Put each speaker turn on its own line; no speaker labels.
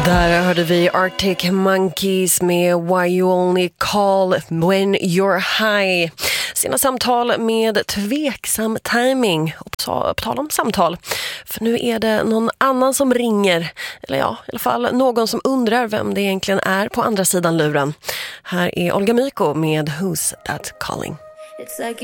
Där hörde vi Arctic Monkeys med Why You Only Call When You're High. Sina samtal med tveksam timing. Och på tal om samtal. För nu är det någon annan som ringer. Eller ja, i alla fall någon som undrar vem det egentligen är på andra sidan luren. Här är Olga Myko med Who's That Calling?
It's like